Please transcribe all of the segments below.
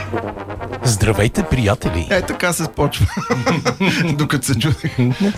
Здравейте, приятели! Така се почва. Докато се чудех.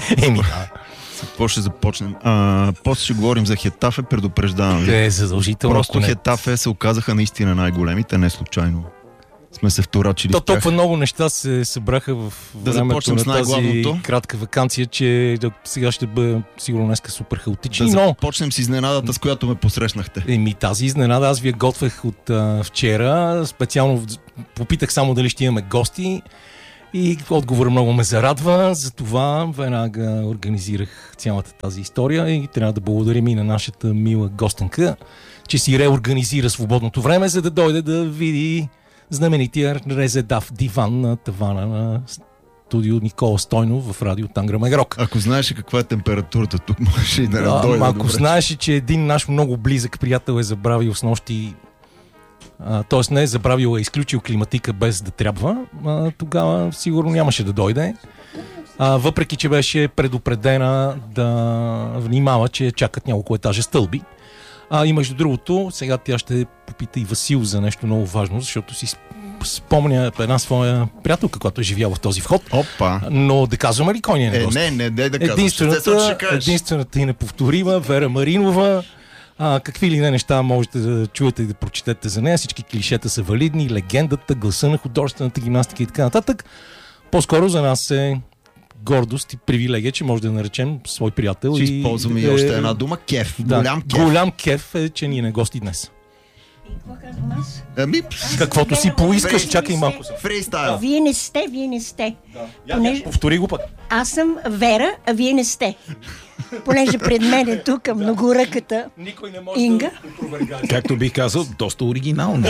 Какво ще започнем? После ще говорим за Хетафе, предупреждавам ви. Задължително. Просто Хетафе се оказаха наистина най-големите, не случайно. Сме се вторачили. Толкова много неща се събраха в времето на тази кратка ваканция, че сега ще бъде сигурно днеска супер хаотични. Да започнем с изненадата, с която ме посрещнахте. Тази изненада аз ви готвех от вчера. Специално попитах само дали ще имаме гости и отговор много ме зарадва. Затова веднага организирах цялата тази история и трябва да благодарим и на нашата мила гостенка, че си реорганизира свободното време, за да дойде да види знаменития резедав диван на тавана на студио Никола Стойнов в радио Тангра Мегрок. Ако знаеш каква е температурата тук, можеш и да дойде. Ако знаеш, че един наш много близък приятел е забравил снощи, т.е. не е забравил, е изключил климатика без да трябва, тогава сигурно нямаше да дойде. Въпреки, че беше предупредена да внимава, че чакат няколко етажа стълби. И между другото, сега тя ще попита и Васил за нещо много важно, защото си спомня една своя приятелка, която е живяла в този вход. Опа! Но да казваме ли кой ни е гост? Не да казвам. Единствената и неповторима Вера Маринова. Какви ли не неща можете да чуете и да прочетете за нея. Всички клишета са валидни, легендата, гласа на художествената гимнастика и така нататък. По-скоро за нас е гордост и привилегия, че може да наречем свой приятел. Ще използваме и още една дума. Кеф. Голям кеф е, че ние не гости днес. И какво казвам аз? Каквото си поискаш, чакай малко. Фристайл. Вие не сте. Повтори го пък. Аз съм Вера, а вие не сте. Понеже пред мен е тук многоръката Инга. Както бих казал, доста оригинално.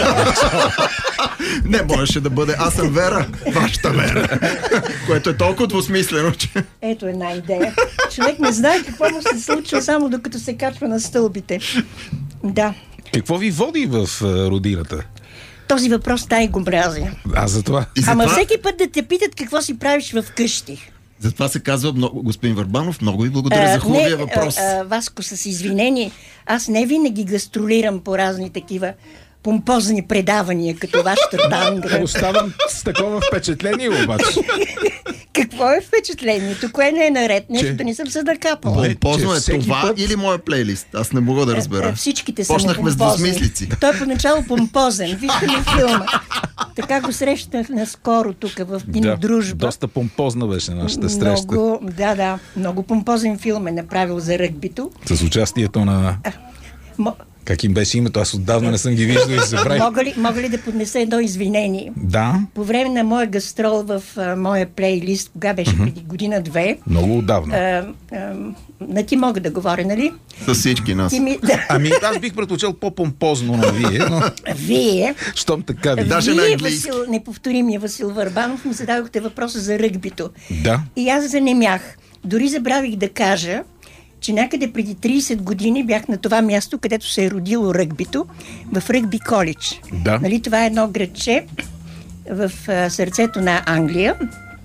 Не можеше да бъде аз съм Вера, вашата Вера. Което е толкова двусмислено, че... Ето една идея. Човек не знае какво му се случва само докато се качва на стълбите. Да. Какво ви води в родината? Този въпрос тай го мрази. За това. Ама всеки път да те питат какво си правиш в къщи. Затова се казва, господин Върбанов, много ви благодаря за хубавия въпрос. Васко, с извинение, аз не винаги гастролирам по разни такива помпозни предавания, като вашата Тангра. Оставам с такова впечатление обаче. Какво е впечатлението? Кое не е наред? Нещо да не съм се накапала. Помпозно е това или моя плейлист? Аз не мога да разбера. Всичките са почнахме с двусмислици. Той е поначало помпозен. Вижте ли филма? Така го срещнах наскоро тук в Дружба. Доста помпозна беше нашата среща. Много помпозен филм е направил за ръгбито. С участието на... Как им беше името? Аз отдавна не съм ги виждал и забравих. Мога ли да поднеса едно извинение? Да. По време на моя гастрол в моя плейлист, кога беше преди година-две... Много отдавна. На ти мога да говоря, нали? С всички нас. Аз бих предпочел по-помпозно на вие, но... Вие? Щом така ви. Даже на английски. Неповторимия Васил Върбанов, ми зададохте въпроса за ръгбито. Да. И аз занемях. Дори забравих да кажа, че някъде преди 30 години бях на това място, където се е родило ръгбито, в Ръгби коледж. Да. Нали, това е едно градче в сърцето на Англия.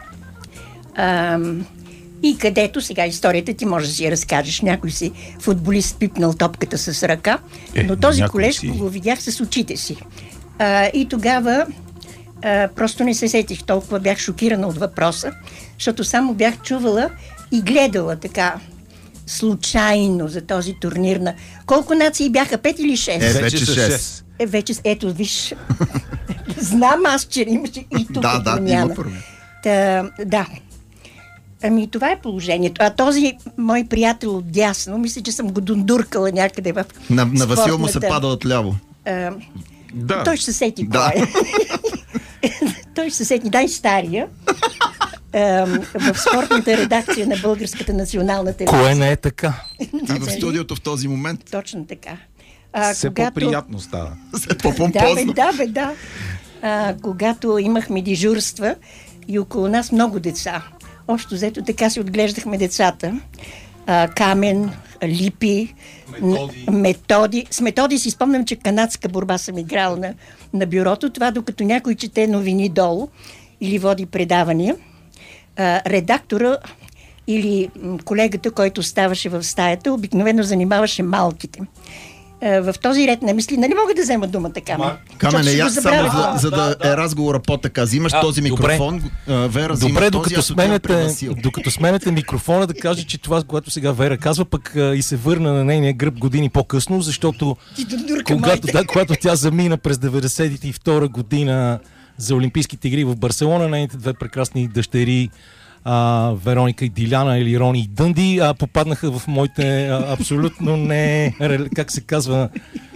И където, сега историята ти може да си я разкажеш. Някой си футболист пипнал топката с ръка, но този колеж го видях с очите си. И тогава просто не се сетих, толкова бях шокирана от въпроса, защото само бях чувала и гледала така случайно за този турнир на... Колко нации бяха? 5 или 6? Вече 6. Ето, виж. Знам аз, че имаше и тук промяна. Да. Ами това е положението. А този мой приятел от дясно, мисля, че съм го дундуркала някъде в На Васил му се пада отляво. Да. Той ще се сети кой е. Той ще се сети най-стария. В спортната редакция на Българската национална телевизия. Кое не е така? В студиото в този момент. Точно така. Все по-приятно става. Все по-помпозно. Да. Когато имахме дежурства и около нас много деца. Общо взето така си отглеждахме децата. Камен, Липи, Методи. С Методи си спомням, че канадска борба съм играл на бюрото. Това докато някой чете новини долу или води предавания. Редактора или колегата, който ставаше в стаята, обикновено занимаваше малките. в този ред на мисли, нали мога да взема думата, Камен? Камен, аз само за да е разговора по-така. Взимаш този микрофон, Вера взима добре, този, докато сменете микрофона, да кажа, че това, което сега Вера казва, пък и се върна на нейния гръб години по-късно, защото когато тя замина през 92 година за Олимпийските игри в Барселона, нейните две прекрасни дъщери Вероника и Диляна, или Рони и Дънди, попаднаха в моите абсолютно как се казва,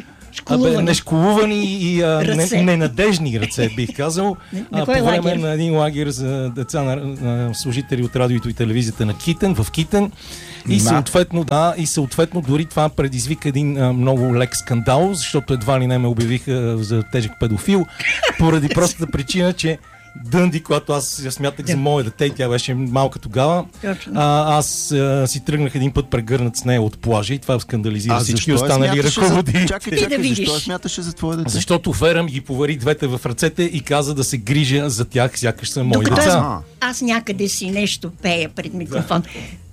нешколувани и ненадежни ръце, бих казал. По време на един лагер за деца на служители от радиото и телевизията на Китен, в Китен. И съответно дори това предизвика един много лек скандал, защото едва ли не ме обявиха за тежък педофил, поради простата причина, че Дънди, която аз я смятах за мое дете, тя беше малка тогава. Аз си тръгнах един път прегърнат с нея от плажа и това скандализира всички останали ръководители. Чакай, защо смяташе за твое дете? Защото Вера ми ги повари двете в ръцете и каза да се грижа за тях, сякаш са мои деца. Аз някъде си нещо пея пред микрофон.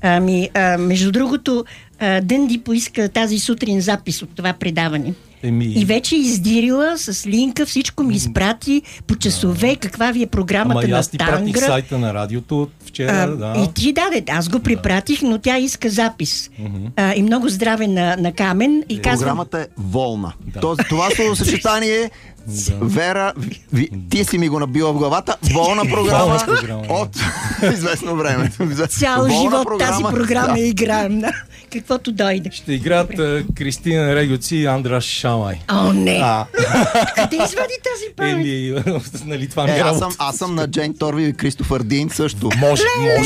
Между другото, Дънди поиска тази сутрин запис от това предаване. И вече издирила с линка, всичко ми изпрати по часове, каква ви е програмата на аз ти пратих сайта на радиото вчера. И ти аз го припратих, но тя иска запис. И много здраве на Камен. И програмата е волна. Това словосъчетание Вера, ти си ми го набила в главата. Волна програма от известно време. Цял живот тази програма играем. Каквото дойде. Ще играят Кристина Регоци и Андраш Шамай. О, не! Къде извади тази памет? Нали, това ми е работа. Аз съм на Джейн Торви и Кристофър Дин също. Може.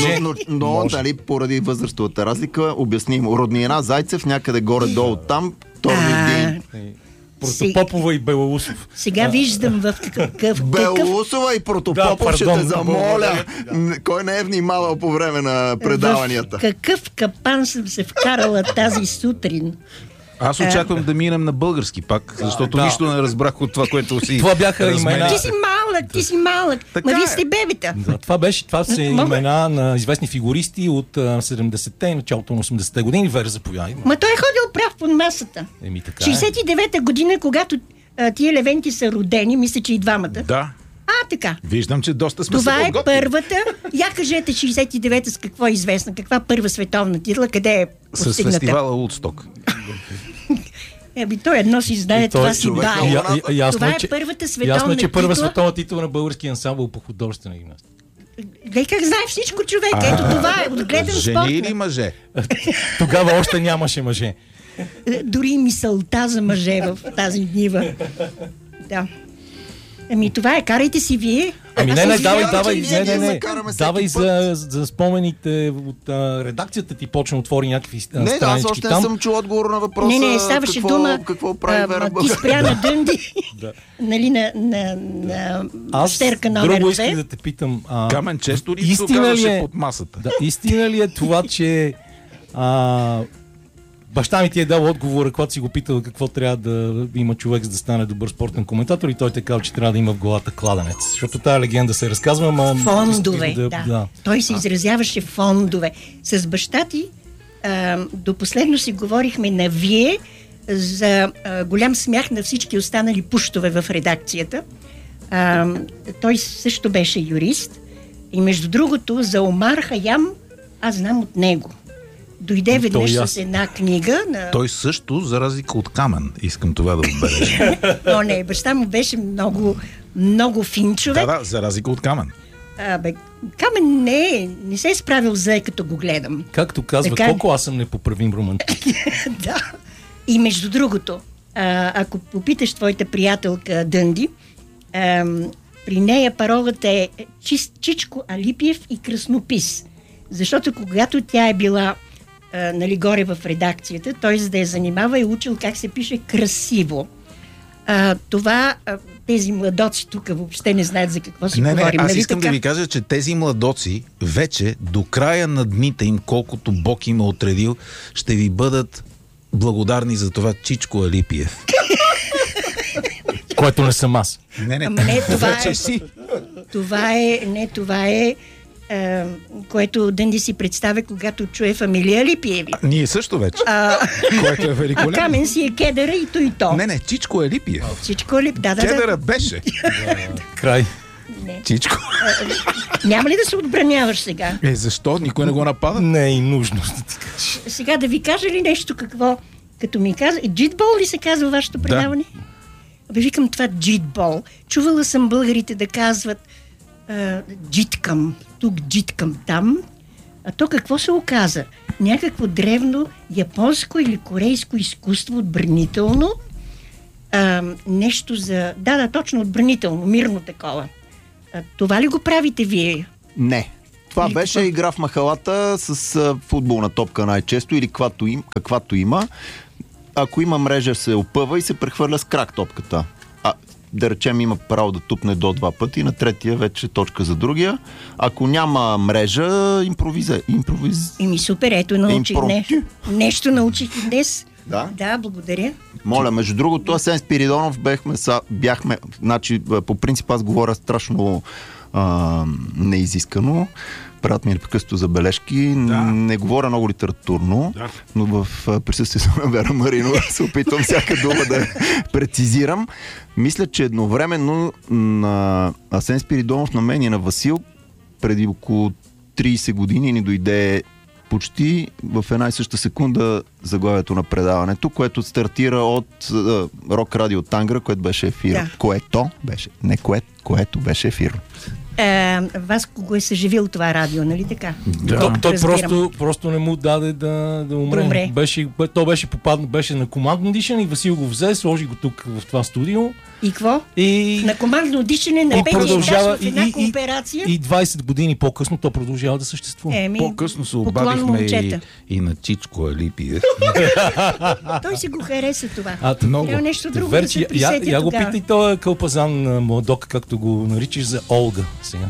Но нали, поради възрастовата разлика, обяснимо. Роднина Зайцев, някъде горе-долу там, Торви Дин. Протопопова и Белоусов. Сега виждам в какъв... Белоусова и Протопопов, ще те замоля. Кой не е внимавал по време на предаванията? В какъв капан съм се вкарала тази сутрин? Аз очаквам да минем на български пак, защото нищо не разбрах от това, което си... Това бяха имена... Ти си малък. Ма вие сте бебета. Това са имена на известни фигуристи от 70-те и началото на 80-те години. Вера, заповядай. Ма той е ходил прав под масата. 69-та година, когато тия левенти са родени, мисля, че и двамата. Да. Така. Виждам, че доста сме това се подготвили. Това е първата. Я кажете 69-та с какво е известна? Каква първа световна титла? Къде е постигната? С фестивала Улдсток. Той едно си знае, това си дае. Това е първата световна титла. Ясно, че първа световна титла на български ансамбъл по художествена гимнастика. Гледай как знае всичко, човек. Ето това е отгледан спорт. Жени или мъже? Тогава още нямаше мъже. Дори мисълта за мъже в тази нива. Да. Това е, карайте си вие. Давай за спомените от редакцията ти почна отвори някакви странички там. Аз още не съм чул отговор на въпроса. Не, ставаше дума. Какво прави Вера? Ти спря на Дънди. Нали, на щерка номер 2. Друго исках да те питам. Камен често ли казваше под масата? Истина ли е това, че баща ми ти е дал отговора, когато си го питал какво трябва да има човек, за да стане добър спортен коментатор, и той те казал, че трябва да има в главата кладенец. Защото тая легенда се разказва, фондове, да. Той се изразяваше фондове. С баща ти до последно си говорихме на вие за голям смях на всички останали пуштове в редакцията. Той също беше юрист и между другото за Омар Хаям аз знам от него. Дойде веднъж с една книга. Той също, за разлика от Камен, искам това да отбележа. Но не, баща му беше много, много фин човек. Да, за разлика от Камен. Камен не се е справил зле, като го гледам. Както казва, колко аз съм непоправим романтик. Да. И между другото, ако попиташ твоята приятелка Дънди, при нея паролата е Чичко Алипиев и краснопис. Защото когато тя е била горе в редакцията, той за да я занимава е учил как се пише красиво. Това тези младоци тук въобще не знаят за какво си говорим. Аз искам да ви кажа, че тези младоци вече до края на дните им, колкото Бог им е отредил, ще ви бъдат благодарни за това Чичко Алипиев. Което не съм аз. Не, това е... Това е което Дънди си представя, когато чуе фамилия Липиеви. Ние също вече. Което е великолепно. Камен си е кедъра и то и то. Не, Чичко е Липиев. Всичко е да. Кедъра беше. Край. Не. Чичко. Няма ли да се отбраняваш сега? Защо? Никой не го напада? Не е и нужно. Сега да ви кажа ли нещо какво? Като ми каза, джитбол ли се казва вашето предаване? Абе, викам това джитбол. Чувала съм българите да казват джиткам, тук джиткам там. А то какво се оказа? Някакво древно японско или корейско изкуство отбранително. Нещо за... Да, точно отбранително, мирно такова. Това ли го правите вие? Не. Това беше игра в махалата с футболна топка най-често или каквато има. Ако има мрежа, се опъва и се прехвърля с крак топката. Да речем, има право да тупне до 2 пъти, на третия вече точка за другия. Ако няма мрежа, Ими супер, ето научих нещо научих и днес. Да, благодаря. Моля, между другото, Асен Спиридонов бяхме, значи, по принцип аз говоря страшно неизискано. Правят ми непрекъснато забележки. Не говоря много литературно, но в присъствието на Вера Маринова се опитвам всяка дума да прецизирам. Мисля, че едновременно на Асен Спиридонов, на мен и на Васил преди около 30 години ни дойде почти в една и съща секунда заглавието на предаването, което стартира от Рок Радио Тангра, което беше ефир. Да. Което беше ефир. Вас го е съживил това радио, нали така? Да. Той просто не му даде да умре. Той беше на командно дишане и Васил го взе, сложи го тук в това студио. И какво? На командно дишане на петия етаж в една кооперация. И 20 години по-късно то продължава да съществува. По-късно се обадихме и на Чичко Липиев. Той си го хареса това. Много. Нещо друго да се присети тогава. Го питай този кълпазан младок, както го наричаш, за Олга сега.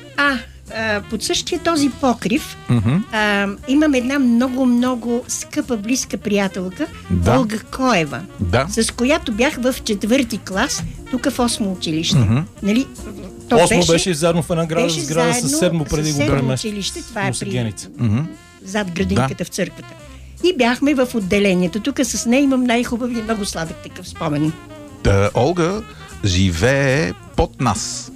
Под същия този покрив имам една много скъпа, близка приятелка, Олга Коева, с която бях в 4-ти клас, тук в 8-о училище. Нали? 8-о беше заедно в една сграда с 7-о преди го бяхме училище, това е при зад градинката в църквата. И бяхме в отделението. Тук с нея имам най-хубави, много сладък такъв спомен. Олга живее под нас.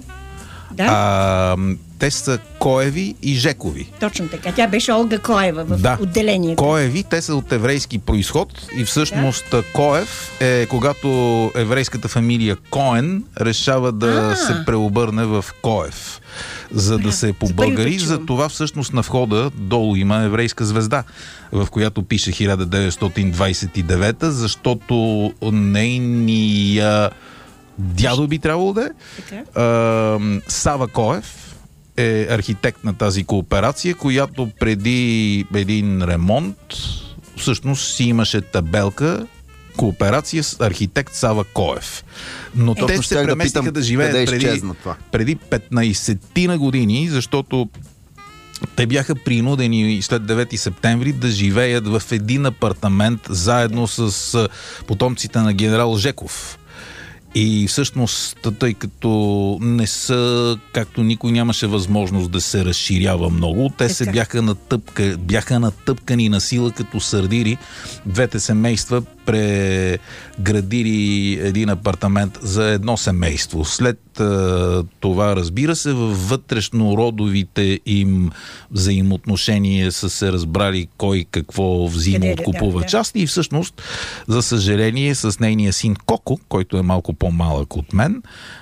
Те са Коеви и Жекови. Точно така. Тя беше Олга Коева в отделението. Коеви, те са от еврейски произход и всъщност Коев е когато еврейската фамилия Коен решава да се преобърне в Коев, за да се побългари. За това всъщност на входа долу има еврейска звезда, в която пише 1929, защото нейния дядо би трябвало да е. Сава Коев е архитект на тази кооперация, която преди един ремонт всъщност си имаше табелка кооперация с архитект Сава Коев. Но те се преместиха да живеят преди 15 години, защото те бяха принудени след 9 септември да живеят в един апартамент заедно с потомците на генерал Жеков. И всъщност, тъй като не са, както никой нямаше възможност да се разширява много, те се бяха натъпкани на сила като сърдири. Двете семейства преградили един апартамент за едно семейство. След това, разбира се, във вътрешнородовите им взаимоотношения са се разбрали кой какво взима от купува части и всъщност, за съжаление, с нейния син Коко, който е малко по-малък от мен,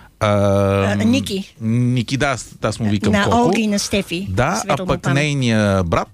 Ники, аз му викам на Коко. На Олга и на Стефи. Да, а пък нейния брат,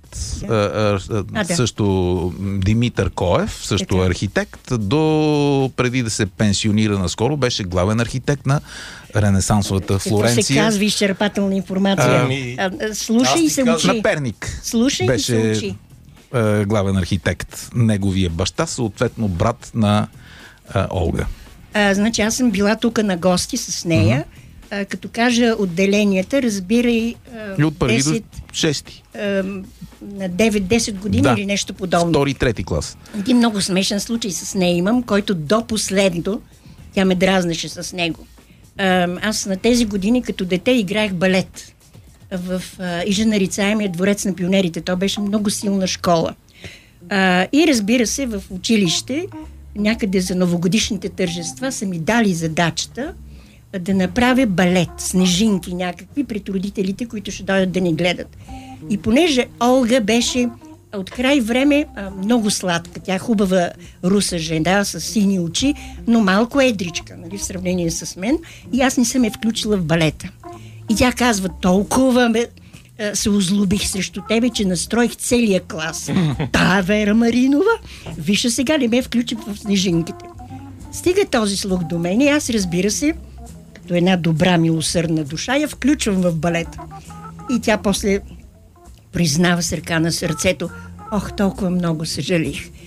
също Димитър Коев, също архитект, до преди да се пенсионира наскоро, беше главен архитект на Ренесансовата Флоренция. Какво се казва изчерпателна информация? Слушай и се учи. На Перник. Слушай и се учи. Главен архитект. Неговия баща, съответно брат на Олга. Значи аз съм била тук на гости с нея. Като кажа отделенията, разбирай и от първи до 6 на 9-10 години или нещо подобно. 2-3 клас. Един много смешен случай с нея имам, който до последно тя ме дразнеше с него. Аз на тези години като дете играех балет. в Ижа нарицаемия дворец на пионерите. То беше много силна школа. И разбира се, в училище, някъде за новогодишните тържества, са ми дали задачата да направя балет, снежинки някакви пред родителите, които ще дойдат да ни гледат. И понеже Олга беше от край време много сладка, тя хубава руса жена с сини очи, но малко едричка, нали, в сравнение с мен, и аз не съм я включила в балета. И тя казва, толкова се озлобих срещу тебе, че настроих целия клас. Та Вера Маринова, вижте сега не ме включи в снежинките. Стига този слух до мен и аз, разбира се, като една добра милосърдна душа, я включвам в балета. И тя после признава с ръка на сърцето, толкова много съжалих.